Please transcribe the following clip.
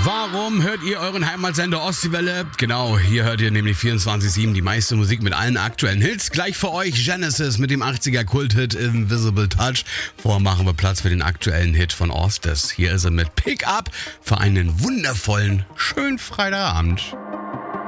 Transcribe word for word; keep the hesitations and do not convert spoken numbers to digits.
Warum hört ihr euren Heimatsender Ostseewelle? Genau, hier hört ihr nämlich vierundzwanzig sieben die meiste Musik mit allen aktuellen Hits. Gleich für euch Genesis mit dem achtziger Kulthit Invisible Touch. Vorher machen wir Platz für den aktuellen Hit von Ostes. Hier ist er mit Pick Up für einen wundervollen, schönen Freitagabend.